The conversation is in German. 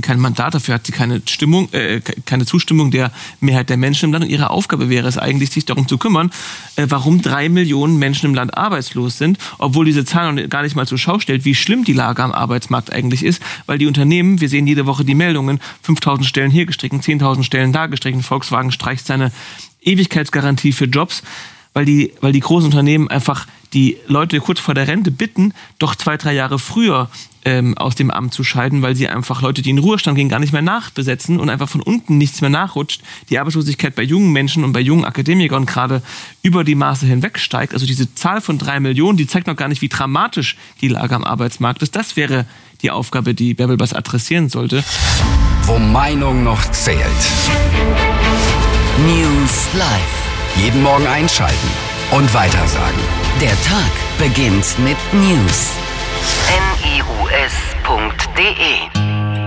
kein Mandat, dafür hat sie keine Zustimmung der Mehrheit der Menschen im Land. Und ihre Aufgabe wäre es eigentlich, sich darum zu kümmern, warum 3 Millionen Menschen im Land arbeitslos sind, obwohl diese Zahl noch gar nicht mal zur Schau stellt, wie schlimm die Lage am Arbeitsmarkt eigentlich ist, weil die Unternehmen, wir sehen jede Woche die Meldungen, 5.000 Stellen hier gestrichen, 10.000 Stellen da gestrichen, Volkswagen streicht seine Ewigkeitsgarantie für Jobs, weil die großen Unternehmen einfach die Leute kurz vor der Rente bitten, doch 2-3 Jahre früher aus dem Amt zu scheiden, weil sie einfach Leute, die in den Ruhestand gehen, gar nicht mehr nachbesetzen und einfach von unten nichts mehr nachrutscht. Die Arbeitslosigkeit bei jungen Menschen und bei jungen Akademikern gerade über die Maße hinweg steigt. Also diese Zahl von 3 Millionen, die zeigt noch gar nicht, wie dramatisch die Lage am Arbeitsmarkt ist. Das wäre die Aufgabe, die Bärbel Baas adressieren sollte. Wo Meinung noch zählt. News Live. Jeden Morgen einschalten und weitersagen. Der Tag beginnt mit News. news.de